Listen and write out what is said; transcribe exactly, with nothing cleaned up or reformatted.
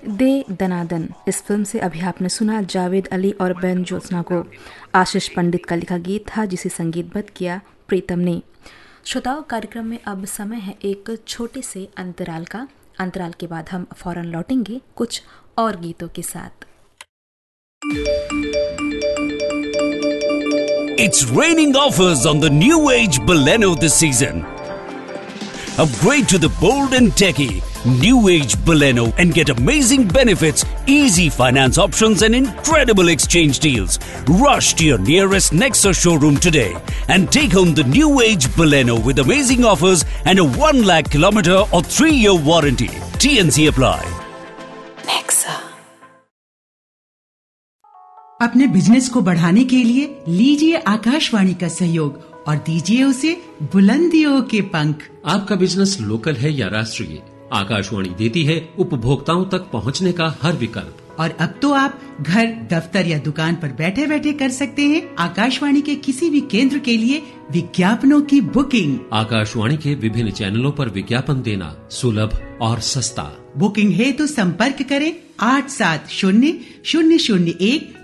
दे दनादन इस फिल्म से अभी आपने सुना जावेद अली और बेन ज्योत्सना को। आशीष पंडित का लिखा गीत था जिसे संगीतबद्ध किया प्रीतम ने। श्रोताओं, कार्यक्रम में अब समय है एक छोटे से अंतराल का। अंतराल के बाद हम फौरन लौटेंगे कुछ और गीतों के साथ। It's raining offers on the new age Baleno this season. Upgrade to the bold and techy new age Baleno and get amazing benefits, easy finance options and incredible exchange deals. Rush to your nearest Nexa showroom today and take home the new age Baleno with amazing offers and a one lakh kilometer or three year warranty. T N C apply. Nexa. अपने business को बढ़ाने के लिए लीजिए आकाशवाणी का सहयोग और दीजिए उसे बुलंदियों के पंख। आपका बिजनेस लोकल है या राष्ट्रीय, आकाशवाणी देती है उपभोक्ताओं तक पहुंचने का हर विकल्प। और अब तो आप घर, दफ्तर या दुकान पर बैठे बैठे कर सकते हैं आकाशवाणी के किसी भी केंद्र के लिए विज्ञापनों की बुकिंग। आकाशवाणी के विभिन्न चैनलों पर विज्ञापन देना सुलभ और सस्ता। बुकिंग है तो संपर्क करें आठ सात शून्य शून्य शून्य एक